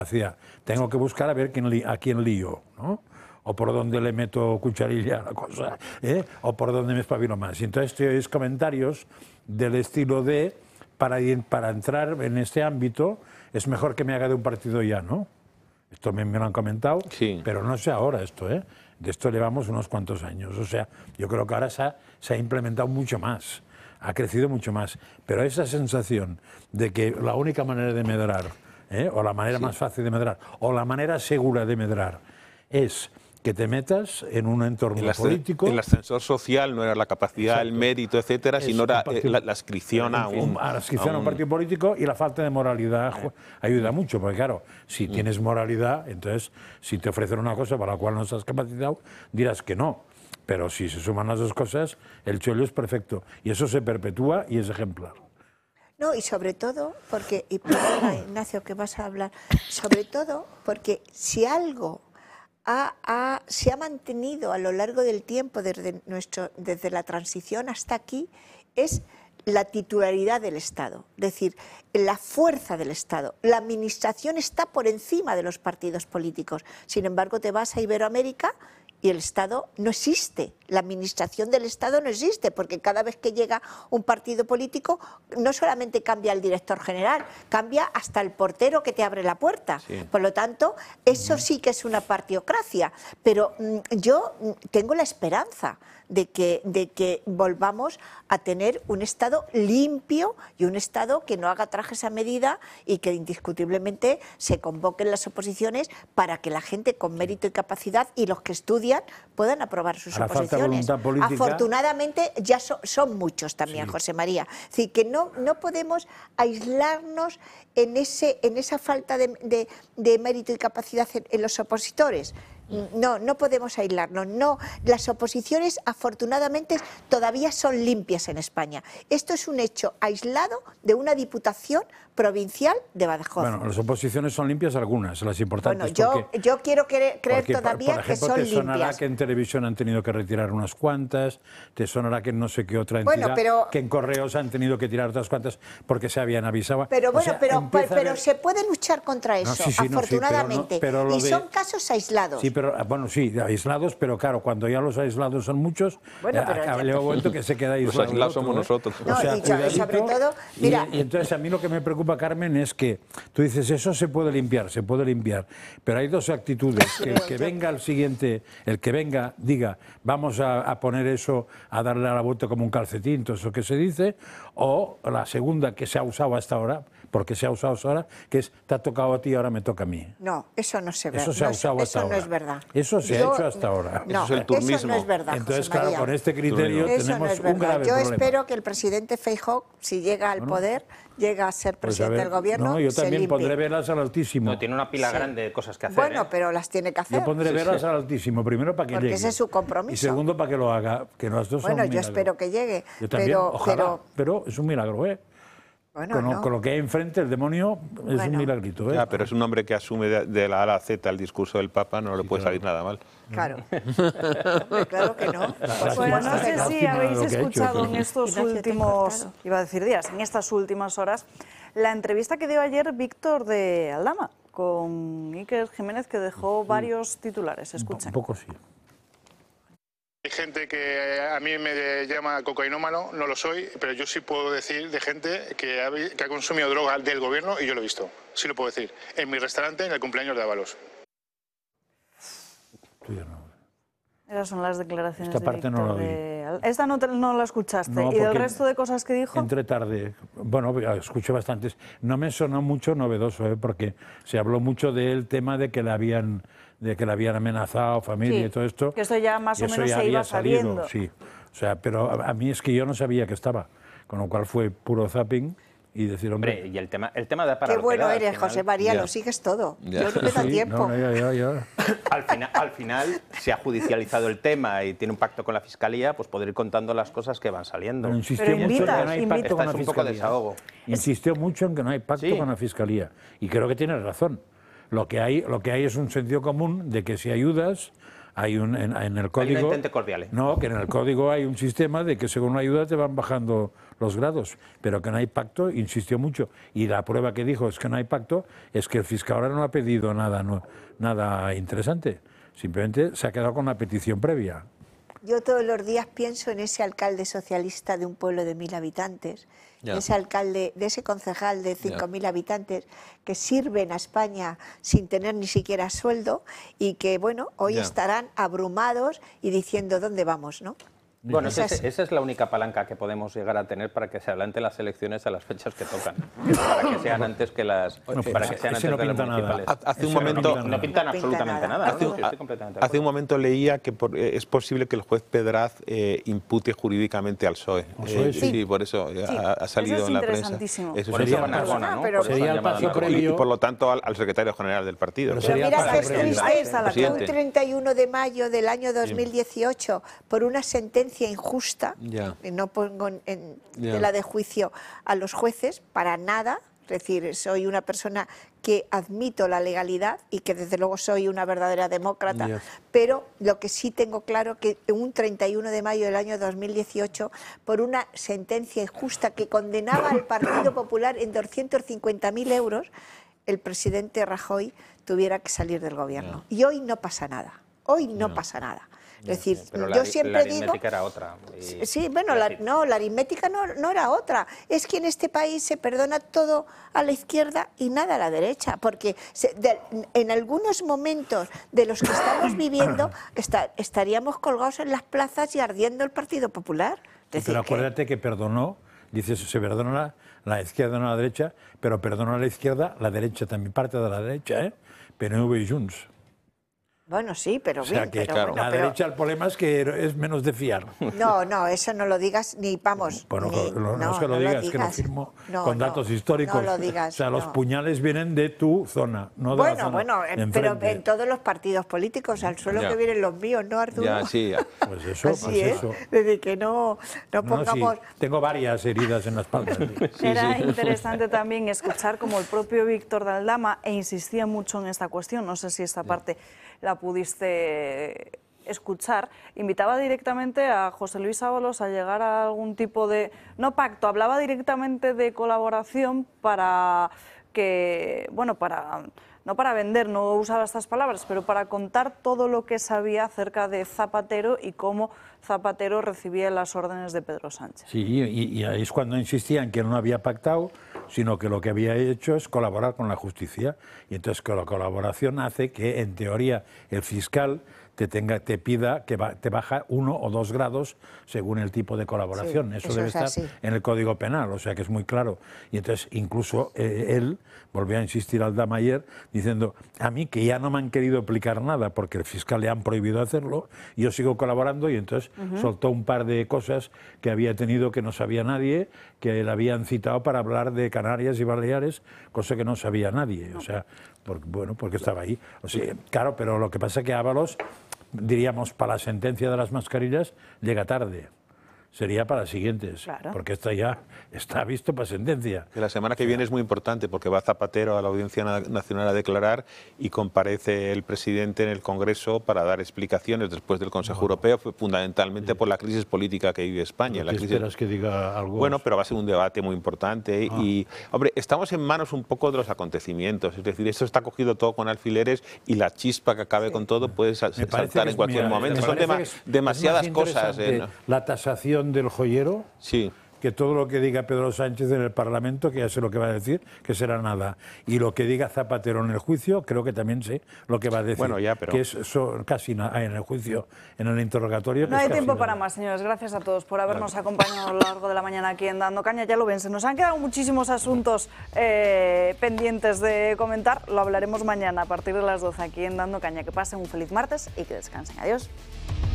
tengo que buscar a ver a quién lío, ¿no? O por dónde le meto cucharilla a la cosa, o por dónde me espabilo más. Y entonces te oís comentarios del estilo de, para entrar en este ámbito, es mejor que me haga de un partido ya, ¿no? Esto me lo han comentado, sí. Pero no sé ahora esto, De esto llevamos unos cuantos años. O sea, yo creo que ahora se ha implementado mucho más, ha crecido mucho más. Pero esa sensación de que la única manera de medrar, o la manera más fácil de medrar, o la manera segura de medrar, es que te metas en un entorno político. El ascensor social no era la capacidad, el mérito, etcétera, sino era la inscripción a un partido político, y la falta de moralidad ayuda mucho, porque claro, si tienes moralidad, entonces si te ofrecen una cosa para la cual no estás capacitado, dirás que no. Pero si se suman las dos cosas, el chollo es perfecto, y eso se perpetúa y es ejemplar. No, y sobre todo, porque, y perdona, Ignacio, que vas a hablar, sobre todo porque si algo se ha mantenido a lo largo del tiempo, desde la transición hasta aquí, es la titularidad del Estado, es decir, la fuerza del Estado. La administración está por encima de los partidos políticos. Sin embargo, te vas a Iberoamérica y el Estado no existe, la administración del Estado no existe, porque cada vez que llega un partido político no solamente cambia el director general, cambia hasta el portero que te abre la puerta. Sí. Por lo tanto, eso sí que es una partiocracia, pero yo tengo la esperanza de que volvamos a tener un Estado limpio y un Estado que no haga trajes a medida y que indiscutiblemente se convoquen las oposiciones para que la gente con mérito y capacidad y los que estudian puedan aprobar sus oposiciones. Afortunadamente ya son muchos también, sí. José María. Es decir, que no podemos aislarnos en esa falta de mérito y capacidad en los opositores. No podemos aislarnos. No, las oposiciones afortunadamente todavía son limpias en España. Esto es un hecho aislado de una diputación provincial de Badajoz. Bueno, las oposiciones son limpias algunas, las importantes. Bueno, yo quiero creer todavía por ejemplo, que son limpias. Te sonará que en televisión han tenido que retirar unas cuantas, te sonará que en no sé qué otra entidad, que en correos han tenido que tirar otras cuantas porque se habían avisado. Pero bueno, pero se puede luchar contra eso, afortunadamente. Y son casos aislados. Sí, aislados, pero claro, cuando ya los aislados son muchos, llega un momento que se queda aislado. Los aislados somos nosotros. No, y sobre todo, mira... Y entonces a mí lo que me preocupa, Carmen, es que tú dices, eso se puede limpiar, pero hay dos actitudes, que el que venga al siguiente, el que venga diga, vamos a poner eso, a darle a la vuelta como un calcetín, todo eso que se dice, o la segunda que se ha usado hasta ahora, porque se ha usado hasta ahora, que es, te ha tocado a ti, ahora me toca a mí. No, eso no se ve. Eso se ha usado hasta ahora. Eso no es verdad. Eso se ha hecho hasta ahora. No, eso es el turnismo. Eso no es verdad, entonces, José María. claro, con este criterio tenemos un grave Yo problema. espero que el presidente Feijóo, si llega al poder, llega a ser presidente del gobierno, yo también pondré velas al Altísimo. No, tiene una pila grande de cosas que hacer. Bueno, pero las tiene que hacer. Yo pondré velas al Altísimo, primero para que llegue. Porque ese es su compromiso. Y segundo para que lo haga, que los dos son un milagro. Yo espero que llegue. Yo también, ojalá, pero es un milagro, Bueno, con lo que hay enfrente, el demonio es un milagrito. Pero es un hombre que asume de la A a la Z el discurso del Papa, no le puede salir nada mal. Claro. Claro que no. Bueno, no sé si habéis escuchado en estos últimos, iba a decir días, en estas últimas horas, la entrevista que dio ayer Víctor de Aldama con Iker Jiménez, que dejó varios titulares. Escuchen. Un poco sí. Hay gente que a mí me llama cocainómano, no lo soy, pero yo sí puedo decir de gente que ha consumido droga del gobierno y yo lo he visto. Sí lo puedo decir. En mi restaurante, en el cumpleaños de Ábalos. Esas son las declaraciones Esta parte de no la Víctor vi. Esta no la escuchaste. No, ¿Y del resto de cosas que dijo? Entré tarde. Bueno, escuché bastantes. No me sonó mucho novedoso, porque se habló mucho del tema de que le habían amenazado, familia y todo esto. Que esto ya más o menos se iba sabiendo. Sí, o sea, pero a mí es que yo no sabía que estaba, con lo cual fue puro zapping y decir, hombre... y el tema da para... Qué bueno eres, José María, lo sigues todo. Yo no me da tiempo. Al final se ha judicializado el tema y tiene un pacto con la Fiscalía, pues poder ir contando las cosas que van saliendo. Pero insistió mucho en que no hay pacto con la un poco de desahogo. Insistió mucho en que no hay pacto con la Fiscalía. Y creo que tiene razón. Lo que hay es un sentido común de que si ayudas hay en el código... Hay un entente cordial. No, que en el código hay un sistema de que según la ayuda te van bajando los grados, pero que no hay pacto, insistió mucho. Y la prueba que dijo es que no hay pacto, es que el fiscal ahora no ha pedido nada interesante. Simplemente se ha quedado con la petición previa. Yo todos los días pienso en ese alcalde socialista de un pueblo de 1000 habitantes, de ese concejal de 5000 habitantes que sirven a España sin tener ni siquiera sueldo y que, bueno, hoy estarán abrumados y diciendo dónde vamos, ¿no? Bueno, esa es la única palanca que podemos llegar a tener para que se adelanten las elecciones a las fechas que tocan, para que sean antes que las municipales. Hace un momento no pintan absolutamente nada. Hace un momento leía que es posible que el juez Pedraz impute jurídicamente al PSOE. Sí, por eso ha salido en la prensa. Eso sería el paso previo y por lo tanto al secretario general del partido. Pero mira que estuviste un 31 de mayo del año 2018 por una sentencia injusta, no pongo en tela de juicio a los jueces para nada, es decir, soy una persona que admito la legalidad y que desde luego soy una verdadera demócrata, pero lo que sí tengo claro que un 31 de mayo del año 2018 por una sentencia injusta que condenaba al Partido Popular en 250.000 euros, el presidente Rajoy tuviera que salir del gobierno. Y hoy no pasa nada, hoy no pasa nada. Es decir, yo siempre digo... La aritmética era otra. Sí, bueno, la aritmética no era otra. Es que en este país se perdona todo a la izquierda y nada a la derecha, porque en algunos momentos de los que estamos viviendo estaríamos colgados en las plazas y ardiendo el Partido Popular. Pero acuérdate que perdonó, dices, se perdona la izquierda, no la derecha, pero perdonó a la izquierda, la derecha también, parte de la derecha, PNV y Junts. Bueno, sí, pero bien. O sea que, claro, la derecha, el problema es que es menos de fiar. No, eso no lo digas ni vamos. Bueno, no es que lo digas, que lo firmo con datos históricos. No lo digas. O sea, los puñales vienen de tu zona, no de la zona. Bueno, pero en todos los partidos políticos, al suelo que vienen los míos, ¿no, Arturo? Pues eso, así es. Desde que no pongamos... Sí, tengo varias heridas en la espalda. Era interesante también escuchar como el propio Víctor de Aldama, e insistía mucho en esta cuestión, no sé si esta parte la pudiste escuchar, invitaba directamente a José Luis Ábalos a llegar a algún tipo de, no pacto, hablaba directamente de colaboración para que, bueno, no para vender, no usaba estas palabras, pero para contar todo lo que sabía acerca de Zapatero y cómo Zapatero recibía las órdenes de Pedro Sánchez. Sí, y ahí es cuando insistían que no había pactado, sino que lo que había hecho es colaborar con la justicia. Y entonces con la colaboración hace que, en teoría, el fiscal te pida que te baja 1 o 2 grados según el tipo de colaboración. Eso debe estar en el Código Penal, o sea que es muy claro. Y entonces incluso él volvió a insistir al Dama ayer diciendo, a mí que ya no me han querido aplicar nada porque el fiscal le han prohibido hacerlo, yo sigo colaborando, y entonces soltó un par de cosas que había tenido que no sabía nadie, que le habían citado para hablar de Canarias y Baleares, cosa que no sabía nadie, o sea, porque estaba ahí. O sea, claro, pero lo que pasa es que Ábalos, diríamos, para la sentencia de las mascarillas llega tarde. Sería para las siguientes, porque esta ya está visto para sentencia. La semana que viene es muy importante porque va Zapatero a la Audiencia Nacional a declarar y comparece el presidente en el Congreso para dar explicaciones después del Consejo Europeo, fundamentalmente por la crisis política que vive España. ¿Qué esperas que diga algo? Bueno, pero va a ser un debate muy importante y, hombre, estamos en manos un poco de los acontecimientos, es decir, esto está cogido todo con alfileres y la chispa que acabe con todo puede saltar en cualquier momento. Son demasiadas cosas. La tasación del joyero, que todo lo que diga Pedro Sánchez en el Parlamento, que ya sé lo que va a decir, que será nada. Y lo que diga Zapatero en el juicio, creo que también sé lo que va a decir. Bueno, pero... que es casi nada en el juicio, en el interrogatorio. No hay tiempo para más, señores. Gracias a todos por habernos acompañado a lo largo de la mañana aquí en Dando Caña. Ya lo ven, se nos han quedado muchísimos asuntos pendientes de comentar. Lo hablaremos mañana a partir de las 12 aquí en Dando Caña. Que pasen un feliz martes y que descansen. Adiós.